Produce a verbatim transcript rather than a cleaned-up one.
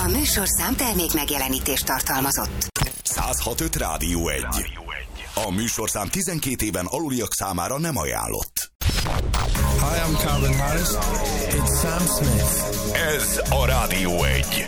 műsorszám termék megjelenítést tartalmazott. száz hat öt Rádió egy. A műsorszám tizenkét éven aluliak számára nem ajánlott. Hi, I'm Calvin Harris. It's Sam Smith. Ez a Rádió egy.